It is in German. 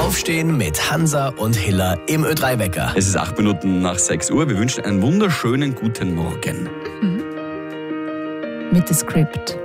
Aufstehen mit Hansa und Hiller im Ö3-Wecker. Es ist 8 Minuten nach 6 Uhr. Wir wünschen einen wunderschönen guten Morgen. Mit dem Skript.